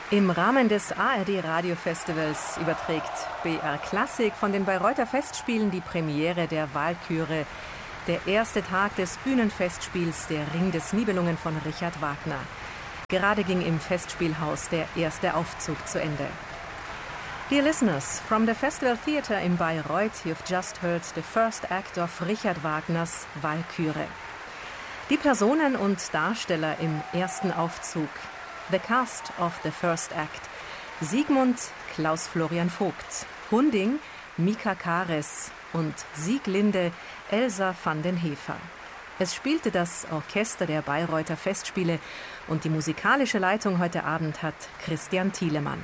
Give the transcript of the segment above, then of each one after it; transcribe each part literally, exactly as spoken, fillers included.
Im Rahmen des A R D-Radio-Festivals überträgt B R Klassik von den Bayreuther Festspielen die Premiere der Walküre, der erste Tag des Bühnenfestspiels Der Ring des Nibelungen von Richard Wagner. Gerade ging im Festspielhaus der erste Aufzug zu Ende. Dear listeners, from the Festival Theatre in Bayreuth, you've just heard the first act of Richard Wagners Walküre. Die Personen und Darsteller im ersten Aufzug. The cast of the first act: Siegmund Klaus Florian Vogt, Hunding Mika Kares und Sieglinde Elsa van den Hefer. Es spielte das Orchester der Bayreuther Festspiele und die musikalische Leitung heute Abend hat Christian Thielemann.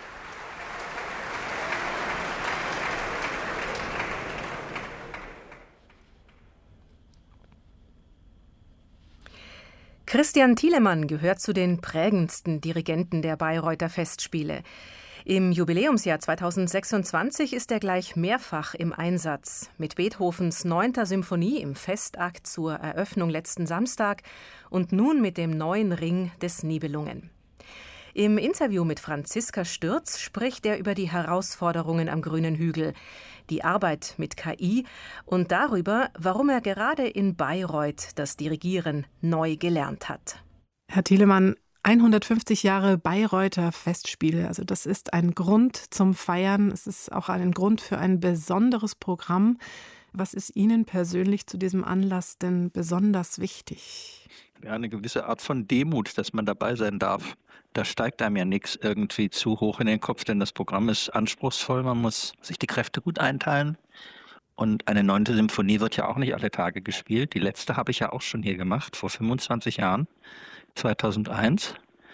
Christian Thielemann gehört zu den prägendsten Dirigenten der Bayreuther Festspiele. Im Jubiläumsjahr zweitausendsechsundzwanzig ist er gleich mehrfach im Einsatz. Mit Beethovens neunter Symphonie im Festakt zur Eröffnung letzten Samstag und nun mit dem neuen Ring des Nibelungen. Im Interview mit Franziska Stürz spricht er über die Herausforderungen am grünen Hügel, die Arbeit mit K I und darüber, warum er gerade in Bayreuth das Dirigieren neu gelernt hat. Herr Thielemann, hundertfünfzig Jahre Bayreuther Festspiele, also das ist ein Grund zum Feiern. Es ist auch ein Grund für ein besonderes Programm. Was ist Ihnen persönlich zu diesem Anlass denn besonders wichtig? Ja, eine gewisse Art von Demut, dass man dabei sein darf. Da steigt einem ja nichts irgendwie zu hoch in den Kopf, denn das Programm ist anspruchsvoll. Man muss sich die Kräfte gut einteilen. Und eine neunte Symphonie wird ja auch nicht alle Tage gespielt. Die letzte habe ich ja auch schon hier gemacht, vor fünfundzwanzig Jahren, zweitausendeins.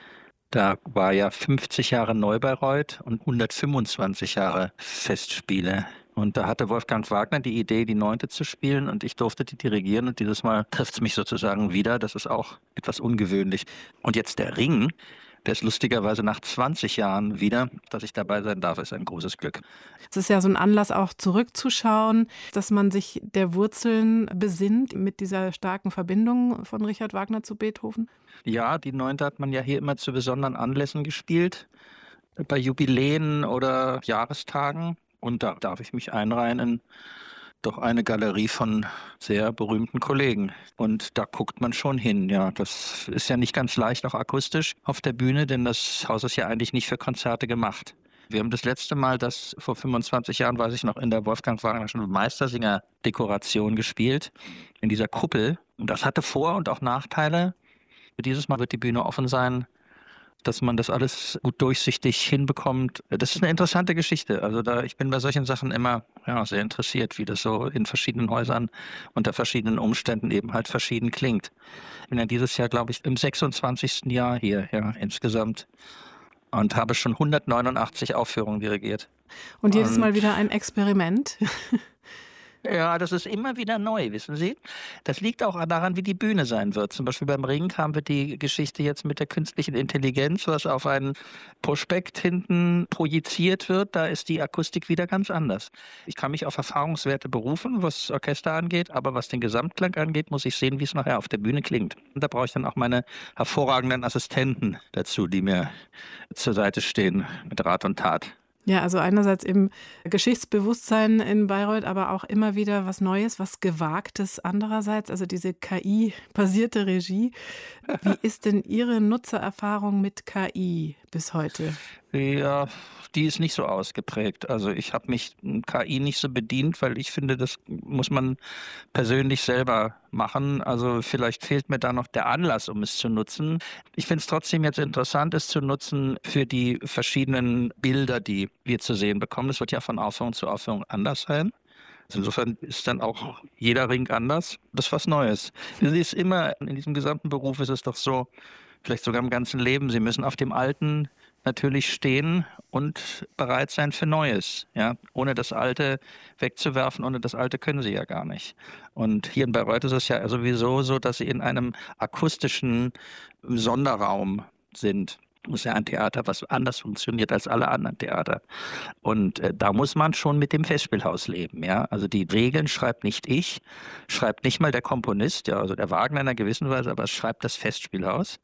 Da war ja fünfzig Jahre Neubayreuth und hundertfünfundzwanzig Jahre Festspiele. Und da hatte Wolfgang Wagner die Idee, die neunte zu spielen und ich durfte die dirigieren und dieses Mal trifft es mich sozusagen wieder. Das ist auch etwas ungewöhnlich. Und jetzt der Ring, der ist lustigerweise nach zwanzig Jahren wieder, dass ich dabei sein darf, ist ein großes Glück. Es ist ja so ein Anlass auch zurückzuschauen, dass man sich der Wurzeln besinnt mit dieser starken Verbindung von Richard Wagner zu Beethoven. Ja, die neunte hat man ja hier immer zu besonderen Anlässen gespielt, bei Jubiläen oder Jahrestagen. Und da darf ich mich einreihen in doch eine Galerie von sehr berühmten Kollegen. Und da guckt man schon hin. Ja, das ist ja nicht ganz leicht, auch akustisch auf der Bühne, denn das Haus ist ja eigentlich nicht für Konzerte gemacht. Wir haben das letzte Mal, das vor fünfundzwanzig Jahren, weiß ich noch, in der Wolfgang Wagnerschen Meistersinger-Dekoration gespielt, in dieser Kuppel. Und das hatte Vor- und auch Nachteile. Dieses Mal wird die Bühne offen sein, dass man das alles gut durchsichtig hinbekommt. Das ist eine interessante Geschichte. Also da, ich bin bei solchen Sachen immer ja, sehr interessiert, wie das so in verschiedenen Häusern unter verschiedenen Umständen eben halt verschieden klingt. Ich bin ja dieses Jahr, glaube ich, im sechsundzwanzigsten Jahr hier ja, insgesamt und habe schon hundertneunundachtzig Aufführungen dirigiert. Und jedes Mal wieder ein Experiment. Ja, das ist immer wieder neu, wissen Sie. Das liegt auch daran, wie die Bühne sein wird. Zum Beispiel beim Ring haben wir die Geschichte jetzt mit der künstlichen Intelligenz, was auf einen Prospekt hinten projiziert wird. Da ist die Akustik wieder ganz anders. Ich kann mich auf Erfahrungswerte berufen, was das Orchester angeht, aber was den Gesamtklang angeht, muss ich sehen, wie es nachher auf der Bühne klingt. Und da brauche ich dann auch meine hervorragenden Assistenten dazu, die mir zur Seite stehen mit Rat und Tat. Ja, also einerseits eben Geschichtsbewusstsein in Bayreuth, aber auch immer wieder was Neues, was Gewagtes andererseits, also diese K I-basierte Regie. Wie ist denn Ihre Nutzererfahrung mit K I bis heute? Ja, die ist nicht so ausgeprägt. Also ich habe mich K I nicht so bedient, weil ich finde, das muss man persönlich selber machen. Also vielleicht fehlt mir da noch der Anlass, um es zu nutzen. Ich finde es trotzdem jetzt interessant, es zu nutzen für die verschiedenen Bilder, die wir zu sehen bekommen. Das wird ja von Aufführung zu Aufführung anders sein. Also insofern ist dann auch jeder Ring anders. Das ist was Neues. Es ist immer, in diesem gesamten Beruf ist es doch so, vielleicht sogar im ganzen Leben, Sie müssen auf dem Alten natürlich stehen und bereit sein für Neues. Ja? Ohne das Alte wegzuwerfen, ohne das Alte können Sie ja gar nicht. Und hier in Bayreuth ist es ja sowieso so, dass Sie in einem akustischen Sonderraum sind. Das ist ja ein Theater, was anders funktioniert als alle anderen Theater. Und äh, da muss man schon mit dem Festspielhaus leben. Ja? Also die Regeln schreibt nicht ich, schreibt nicht mal der Komponist, ja, also der Wagner in einer gewissen Weise, aber es schreibt das Festspielhaus.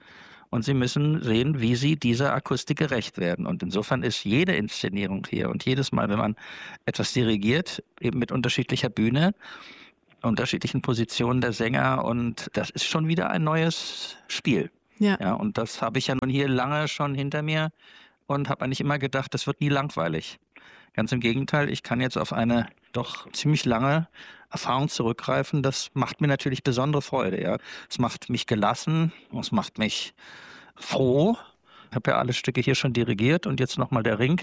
und sie müssen sehen, wie sie dieser Akustik gerecht werden. Und insofern ist jede Inszenierung hier und jedes Mal, wenn man etwas dirigiert, eben mit unterschiedlicher Bühne, unterschiedlichen Positionen der Sänger, und das ist schon wieder ein neues Spiel. Ja. Ja, und das habe ich ja nun hier lange schon hinter mir und habe eigentlich immer gedacht, das wird nie langweilig. Ganz im Gegenteil, ich kann jetzt auf eine doch ziemlich lange Erfahrung zurückgreifen. Das macht mir natürlich besondere Freude. Ja. Es macht mich gelassen, es macht mich froh. Ich habe ja alle Stücke hier schon dirigiert und jetzt nochmal der Ring.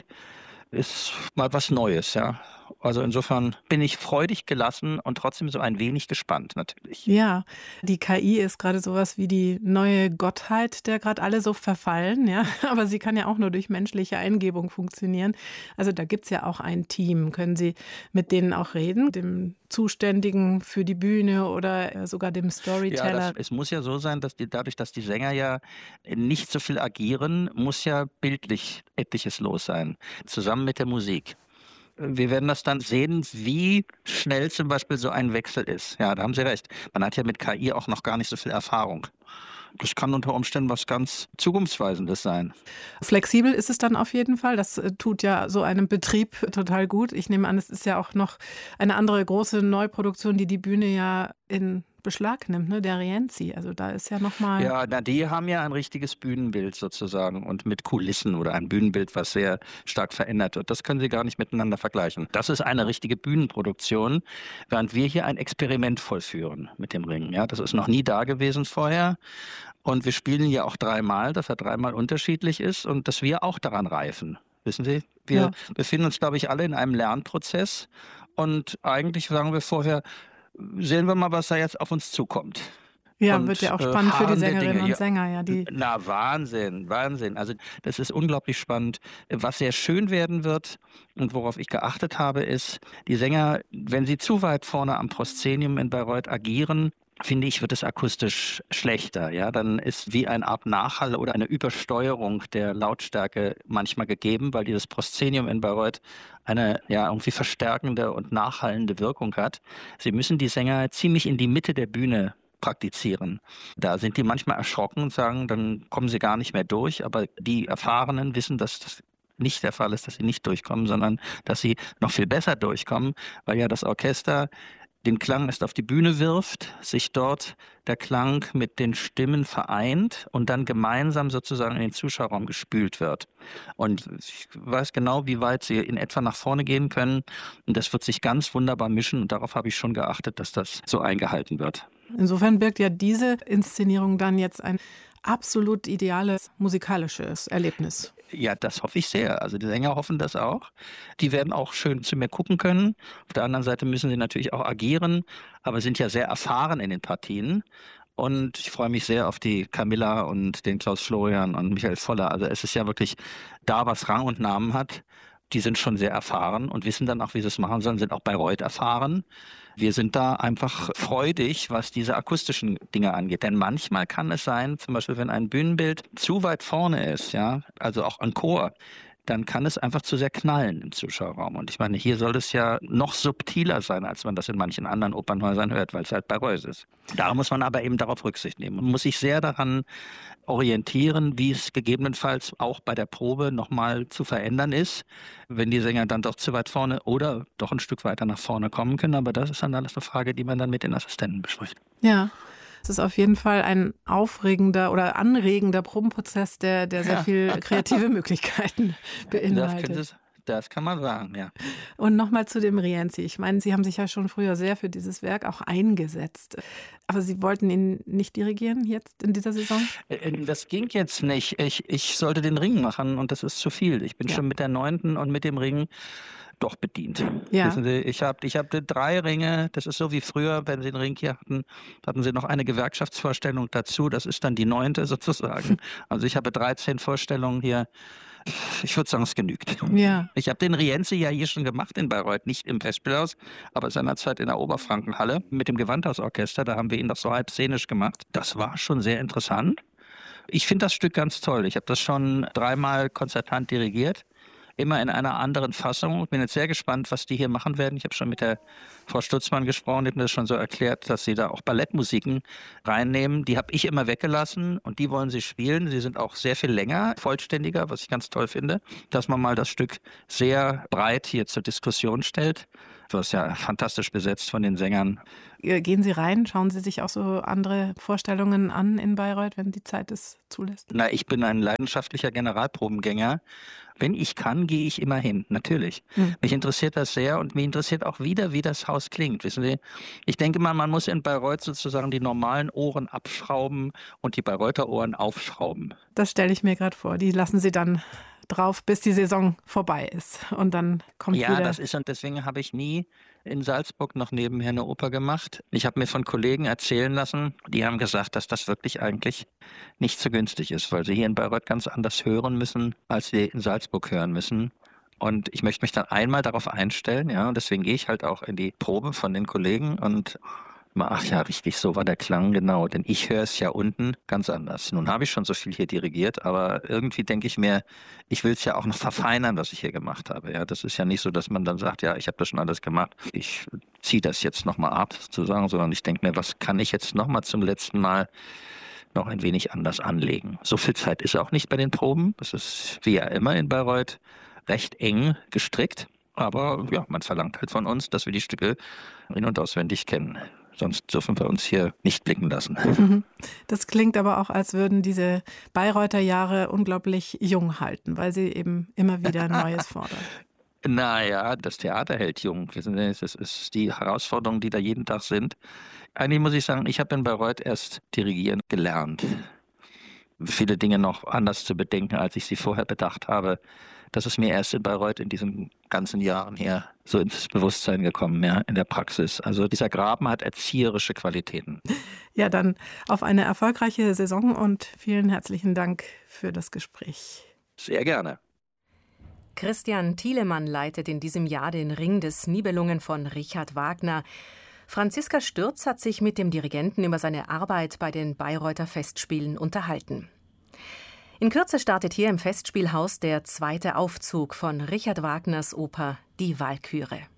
Ist mal was Neues, ja. Also insofern bin ich freudig gelassen und trotzdem so ein wenig gespannt natürlich. Ja, die K I ist gerade sowas wie die neue Gottheit, der gerade alle so verfallen, ja. Aber sie kann ja auch nur durch menschliche Eingebung funktionieren. Also da gibt es ja auch ein Team. Können Sie mit denen auch reden? Dem Zuständigen für die Bühne oder sogar dem Storyteller? Ja, das, es muss ja so sein, dass die, dadurch, dass die Sänger ja nicht so viel agieren, muss ja bildlich etliches los sein, zusammen mit der Musik. Wir werden das dann sehen, wie schnell zum Beispiel so ein Wechsel ist. Ja, da haben Sie recht. Man hat ja mit K I auch noch gar nicht so viel Erfahrung. Das kann unter Umständen was ganz Zukunftsweisendes sein. Flexibel ist es dann auf jeden Fall. Das tut ja so einem Betrieb total gut. Ich nehme an, es ist ja auch noch eine andere große Neuproduktion, die die Bühne ja in Beschlag nimmt, ne? Der Rienzi. Also da ist ja nochmal... Ja, na, die haben ja ein richtiges Bühnenbild sozusagen und mit Kulissen oder ein Bühnenbild, was sehr stark verändert wird. Das können Sie gar nicht miteinander vergleichen. Das ist eine richtige Bühnenproduktion, während wir hier ein Experiment vollführen mit dem Ring. Ja, das ist noch nie da gewesen vorher. Und wir spielen ja auch dreimal, dass er dreimal unterschiedlich ist und dass wir auch daran reifen. Wissen Sie, wir Ja. befinden uns, glaube ich, alle in einem Lernprozess und eigentlich sagen wir vorher, sehen wir mal, was da jetzt auf uns zukommt. Ja, Und, wird ja auch äh, spannend für die Harren der Sängerinnen Dinge, und ja. Sänger, ja, die Na, Wahnsinn, Wahnsinn. Also das ist unglaublich spannend. Was sehr schön werden wird und worauf ich geachtet habe, ist, die Sänger, wenn sie zu weit vorne am Proszenium in Bayreuth agieren, finde ich, wird es akustisch schlechter. Ja, dann ist wie eine Art Nachhall oder eine Übersteuerung der Lautstärke manchmal gegeben, weil dieses Proszenium in Bayreuth eine ja irgendwie verstärkende und nachhallende Wirkung hat. Sie müssen die Sänger ziemlich in die Mitte der Bühne praktizieren. Da sind die manchmal erschrocken und sagen, dann kommen sie gar nicht mehr durch. Aber die Erfahrenen wissen, dass das nicht der Fall ist, dass sie nicht durchkommen, sondern dass sie noch viel besser durchkommen, weil ja das Orchester den Klang erst auf die Bühne wirft, sich dort der Klang mit den Stimmen vereint und dann gemeinsam sozusagen in den Zuschauerraum gespült wird. Und ich weiß genau, wie weit sie in etwa nach vorne gehen können. Und das wird sich ganz wunderbar mischen. Und darauf habe ich schon geachtet, dass das so eingehalten wird. Insofern birgt ja diese Inszenierung dann jetzt ein absolut ideales musikalisches Erlebnis. Ja, das hoffe ich sehr. Also die Sänger hoffen das auch. Die werden auch schön zu mir gucken können. Auf der anderen Seite müssen sie natürlich auch agieren, aber sind ja sehr erfahren in den Partien. Und ich freue mich sehr auf die Camilla und den Klaus Florian und Michael Voller. Also es ist ja wirklich da, was Rang und Namen hat. Die sind schon sehr erfahren und wissen dann auch, wie sie es machen sollen, sind auch Bayreuth erfahren. Wir sind da einfach freudig, was diese akustischen Dinge angeht. Denn manchmal kann es sein, zum Beispiel, wenn ein Bühnenbild zu weit vorne ist, ja, also auch ein Chor, dann kann es einfach zu sehr knallen im Zuschauerraum. Und ich meine, hier soll es ja noch subtiler sein, als man das in manchen anderen Opernhäusern hört, weil es halt Bayreuth ist. Da muss man aber eben darauf Rücksicht nehmen und muss sich sehr daran orientieren, wie es gegebenenfalls auch bei der Probe nochmal zu verändern ist, wenn die Sänger dann doch zu weit vorne oder doch ein Stück weiter nach vorne kommen können. Aber das ist dann alles eine Frage, die man dann mit den Assistenten bespricht. Ja. Es ist auf jeden Fall ein aufregender oder anregender Probenprozess, der, der sehr Ja. viel kreative Möglichkeiten beinhaltet. Das, das kann man sagen, ja. Und nochmal zu dem Rienzi. Ich meine, Sie haben sich ja schon früher sehr für dieses Werk auch eingesetzt. Aber Sie wollten ihn nicht dirigieren jetzt in dieser Saison? Das ging jetzt nicht. Ich, ich sollte den Ring machen und das ist zu viel. Ich bin Ja. schon mit der neunten und mit dem Ring doch bedient. Ja. Wissen Sie, ich habe ich hab drei Ringe, das ist so wie früher, wenn Sie den Ring hier hatten, hatten Sie noch eine Gewerkschaftsvorstellung dazu, das ist dann die neunte sozusagen. Also ich habe dreizehn Vorstellungen hier. Ich würde sagen, es genügt. Ja. Ich habe den Rienzi ja hier schon gemacht in Bayreuth, nicht im Festspielhaus, aber seinerzeit in der Oberfrankenhalle mit dem Gewandhausorchester, da haben wir ihn doch so halb szenisch gemacht. Das war schon sehr interessant. Ich finde das Stück ganz toll. Ich habe das schon dreimal konzertant dirigiert. immer in einer anderen Fassung. Ich bin jetzt sehr gespannt, was die hier machen werden. Ich habe schon mit der Frau Stutzmann gesprochen, die hat mir das schon so erklärt, dass sie da auch Ballettmusiken reinnehmen. Die habe ich immer weggelassen und die wollen sie spielen. Sie sind auch sehr viel länger, vollständiger, was ich ganz toll finde, dass man mal das Stück sehr breit hier zur Diskussion stellt. Das ist ja fantastisch besetzt von den Sängern. Gehen Sie rein, schauen Sie sich auch so andere Vorstellungen an in Bayreuth, wenn die Zeit es zulässt? Na, ich bin ein leidenschaftlicher Generalprobengänger. Wenn ich kann, gehe ich immer hin, natürlich. Hm. Mich interessiert das sehr und mich interessiert auch wieder, wie das Haus klingt. Wissen Sie, ich denke mal, man muss in Bayreuth sozusagen die normalen Ohren abschrauben und die Bayreuther Ohren aufschrauben. Das stelle ich mir gerade vor. Die lassen Sie dann drauf, bis die Saison vorbei ist. Und dann kommt ja, wieder... Ja, das ist, und deswegen habe ich nie in Salzburg noch nebenher eine Oper gemacht. Ich habe mir von Kollegen erzählen lassen, die haben gesagt, dass das wirklich eigentlich nicht so günstig ist, weil sie hier in Bayreuth ganz anders hören müssen, als sie in Salzburg hören müssen. Und ich möchte mich dann einmal darauf einstellen, ja, und deswegen gehe ich halt auch in die Probe von den Kollegen und ach ja, richtig, so war der Klang, genau. Denn ich höre es ja unten ganz anders. Nun habe ich schon so viel hier dirigiert, aber irgendwie denke ich mir, ich will es ja auch noch verfeinern, was ich hier gemacht habe. Ja, das ist ja nicht so, dass man dann sagt, ja, ich habe das schon alles gemacht. Ich ziehe das jetzt nochmal ab, sozusagen, sondern ich denke mir, was kann ich jetzt nochmal zum letzten Mal noch ein wenig anders anlegen? So viel Zeit ist auch nicht bei den Proben. Das ist wie ja immer in Bayreuth recht eng gestrickt. Aber ja, man verlangt halt von uns, dass wir die Stücke in- und auswendig kennen. Sonst dürfen wir uns hier nicht blicken lassen. Das klingt aber auch, als würden diese Bayreuther Jahre unglaublich jung halten, weil sie eben immer wieder Neues fordern. Naja, das Theater hält jung. Das ist die Herausforderungen, die da jeden Tag sind. Eigentlich muss ich sagen, ich habe in Bayreuth erst dirigieren gelernt. Viele Dinge noch anders zu bedenken, als ich sie vorher bedacht habe. Das ist mir erst in Bayreuth in diesen ganzen Jahren her so ins Bewusstsein gekommen, ja, in der Praxis. Also dieser Graben hat erzieherische Qualitäten. Ja, dann auf eine erfolgreiche Saison und vielen herzlichen Dank für das Gespräch. Sehr gerne. Christian Thielemann leitet in diesem Jahr den Ring des Nibelungen von Richard Wagner. Franziska Stürz hat sich mit dem Dirigenten über seine Arbeit bei den Bayreuther Festspielen unterhalten. In Kürze startet hier im Festspielhaus der zweite Aufzug von Richard Wagners Oper Die Walküre.